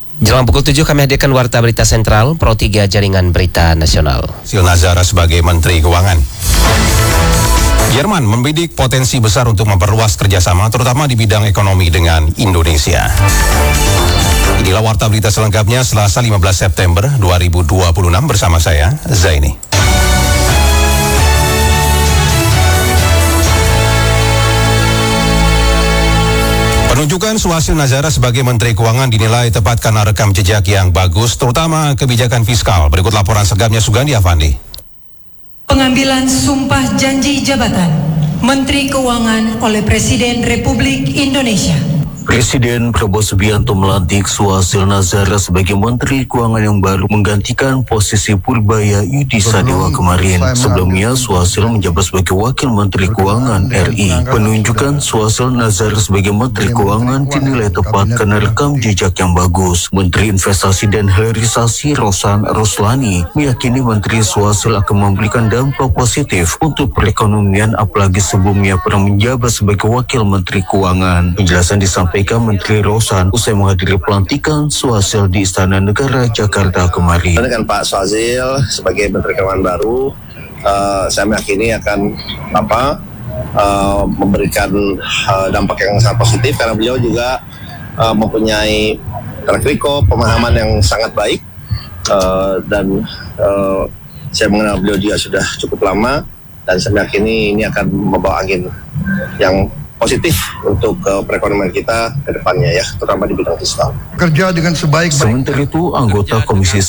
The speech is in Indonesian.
Jelang pukul 7 kami hadirkan Warta Berita Sentral Pro 3 Jaringan Berita Nasional. Sil Nazara sebagai Menteri Keuangan. Jerman membidik potensi besar untuk memperluas kerjasama terutama di bidang ekonomi dengan Indonesia. Inilah Warta Berita selengkapnya Selasa 15 September 2026 bersama saya, Zaini. Penunjukan Suhasil Nazara sebagai Menteri Keuangan dinilai tepat karena rekam jejak yang bagus, terutama kebijakan fiskal. Berikut laporan selengkapnya Sugandi Avandi. Pengambilan sumpah janji jabatan Menteri Keuangan oleh Presiden Republik Indonesia. Presiden Prabowo Subianto melantik Suhasil Nazara sebagai Menteri Keuangan yang baru menggantikan posisi Purbaya Yudisadewa kemarin. Sebelumnya, Suhasil menjabat sebagai Wakil Menteri Keuangan RI. Penunjukan Suhasil Nazara sebagai Menteri Keuangan dinilai tepat karena rekam jejak yang bagus. Menteri Investasi dan Hilirisasi Rosan Roslani meyakini Menteri Suhasil akan memberikan dampak positif untuk perekonomian, apalagi sebelumnya pernah menjabat sebagai Wakil Menteri Keuangan. Penjelasan disampaikan Menteri Rosan usai menghadiri pelantikan Suhasil di Istana Negara Jakarta kemarin. Dengan Pak Suhasil sebagai Menteri Keuangan baru, saya meyakini akan memberikan dampak yang sangat positif karena beliau juga mempunyai track record, pemahaman yang sangat baik, dan saya mengenal beliau juga sudah cukup lama, dan saya meyakini ini akan membawa angin yang positif untuk perekonomian kita ke depannya, ya, terutama di bidang fiskal. Kerja dengan sebaik-baiknya. Sementara itu, anggota Komisi